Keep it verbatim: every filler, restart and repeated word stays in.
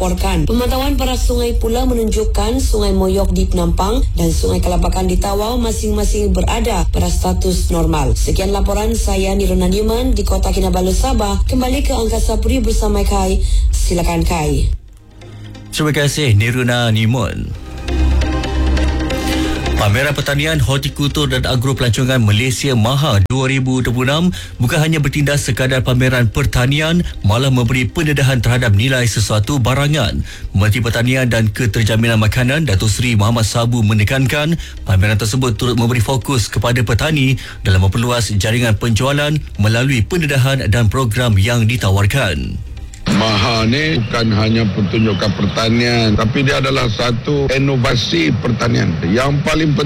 dilaporkan. Pemantauan paras sungai pula menunjukkan Sungai Moyok di Penampang dan Sungai Kalabakan di Tawau masing-masing berada pada status normal. Sekian laporan saya Niruna Newman di Kota Kinabalu, Sabah. Kembali ke Angkasa Puri bersama Kai. Silakan Kai. Terima kasih Niruna Newman. Pameran Pertanian, Hortikultur dan Agro Pelancongan Malaysia MAHA dua ribu dua puluh enam bukan hanya bertindas sekadar pameran pertanian, malah memberi pendedahan terhadap nilai sesuatu barangan. Menteri Pertanian dan Keterjaminan Makanan Datuk Seri Muhammad Sabu menekankan pameran tersebut turut memberi fokus kepada petani dalam memperluas jaringan penjualan melalui pendedahan dan program yang ditawarkan. MAHA ni bukan hanya pertunjukan pertanian, tapi dia adalah satu inovasi pertanian. Yang paling penting